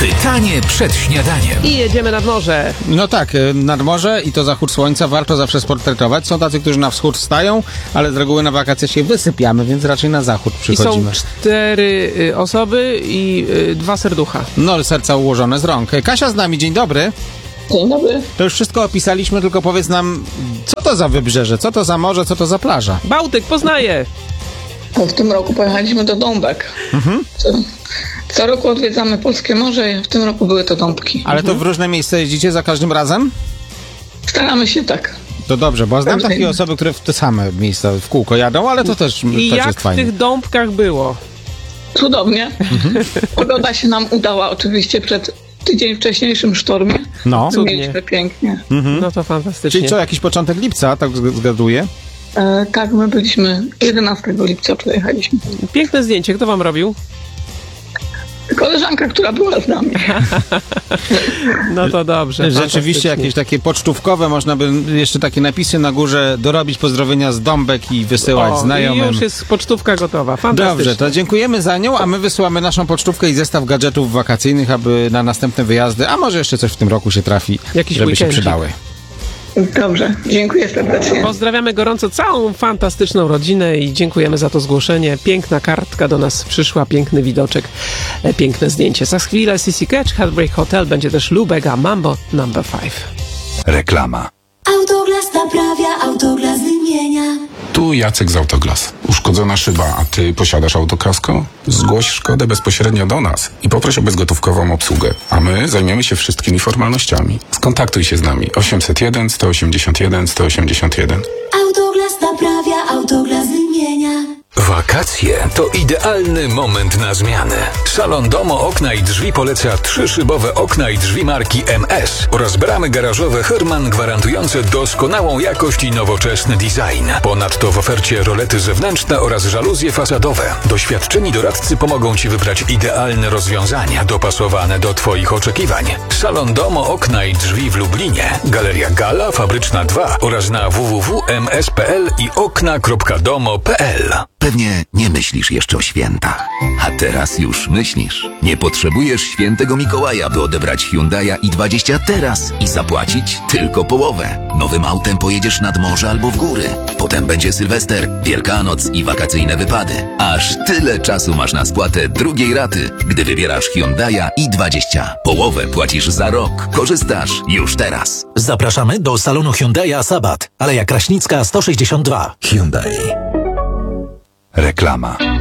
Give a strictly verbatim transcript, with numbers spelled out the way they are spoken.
Pytanie przed śniadaniem. I jedziemy nad morze. No tak, nad morze i to zachód słońca warto zawsze sportretować. Są tacy, którzy na wschód stają, ale z reguły na wakacje się wysypiamy, więc raczej na zachód przychodzimy. I są cztery y, osoby i y, dwa serducha. No, serca ułożone z rąk. Kasia z nami, dzień dobry. Dzień dobry. To już wszystko opisaliśmy, tylko powiedz nam, co to za wybrzeże, co to za morze, co to za plaża? Bałtyk, Poznaję. W tym roku pojechaliśmy do Dąbek. Mhm. Co, co roku odwiedzamy Polskie Morze i w tym roku były to Dąbki. Ale to w różne miejsca jeździcie za każdym razem? Staramy się tak. To dobrze, bo znam Każdy... takie osoby, które w te same miejsca w kółko jadą, ale to też, I też jak jest w fajnie. tych Dąbkach było? Cudownie. Mhm. Pogoda się nam udała oczywiście przed tydzień wcześniejszym sztormie. No. Cudnie. Mieliśmy pięknie. Mhm. No to fantastycznie. Czyli co, jakiś początek lipca, tak zgaduję? E, tak, my byliśmy jedenastego lipca, przyjechaliśmy. Piękne zdjęcie, kto wam robił? Koleżanka, która była z nami. No to dobrze. Rzeczywiście jakieś takie pocztówkowe, można by jeszcze takie napisy na górze dorobić pozdrowienia z Dąbek i wysyłać o, znajomym. I już jest pocztówka gotowa. Fantastycznie. Dobrze, to dziękujemy za nią, a my wysyłamy naszą pocztówkę i zestaw gadżetów wakacyjnych, aby na następne wyjazdy, a może jeszcze coś w tym roku się trafi, Jakiś żeby się weekendzik. przydały. Dobrze, dziękuję serdecznie. Pozdrawiamy gorąco całą fantastyczną rodzinę i dziękujemy za to zgłoszenie. Piękna kartka do nas przyszła, piękny widoczek, e, piękne zdjęcie. Za chwilę C C Catch, Heartbreak Hotel, będzie też Lubega, Mambo number five. Reklama. Autoglas naprawia, Autoglas wymienia. Tu Jacek z Autoglas. Uszkodzona szyba, a ty posiadasz autokasko? Zgłoś szkodę bezpośrednio do nas i poproś o bezgotówkową obsługę, a my zajmiemy się wszystkimi formalnościami. Skontaktuj się z nami osiemset jeden, sto osiemdziesiąt jeden, sto osiemdziesiąt jeden. Autoglas naprawia, Autoglas wymienia. Wakacje to idealny moment na zmianę. Salon Domo Okna i Drzwi poleca trzyszybowe okna i drzwi marki M S oraz bramy garażowe Herman gwarantujące doskonałą jakość i nowoczesny design. Ponadto w ofercie rolety zewnętrzne oraz żaluzje fasadowe. Doświadczeni doradcy pomogą Ci wybrać idealne rozwiązania dopasowane do Twoich oczekiwań. Salon Domo Okna i Drzwi w Lublinie, Galeria Gala, Fabryczna dwa oraz na w w w kropka m s kropka p l i okna kropka domo kropka p l. Pewnie nie myślisz jeszcze o świętach. A teraz już myślisz. Nie potrzebujesz świętego Mikołaja, by odebrać Hyundai'a i dwadzieścia teraz i zapłacić tylko połowę. Nowym autem pojedziesz nad morze albo w góry. Potem będzie Sylwester, Wielkanoc i wakacyjne wypady. Aż tyle czasu masz na spłatę drugiej raty, gdy wybierasz Hyundai'a i dwadzieścia. Połowę płacisz za rok. Korzystasz już teraz. Zapraszamy do salonu Hyundai'a Sabat, Aleja Kraśnicka sto sześćdziesiąt dwa. Hyundai. Reklama.